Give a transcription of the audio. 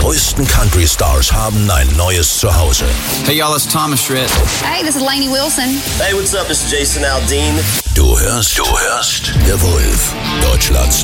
größten Country-Stars haben ein neues Zuhause. Hey y'all, it's Thomas Rhett. Hey, this is Lainey Wilson. Hey, what's up? This is Jason Aldean. Du hörst The Wolf, Deutschlands